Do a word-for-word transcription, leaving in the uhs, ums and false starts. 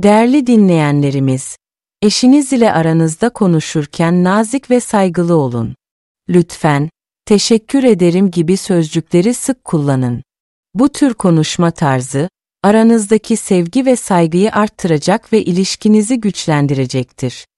Değerli dinleyenlerimiz, eşiniz ile aranızda konuşurken nazik ve saygılı olun. Lütfen, teşekkür ederim gibi sözcükleri sık kullanın. Bu tür konuşma tarzı, aranızdaki sevgi ve saygıyı arttıracak ve ilişkinizi güçlendirecektir.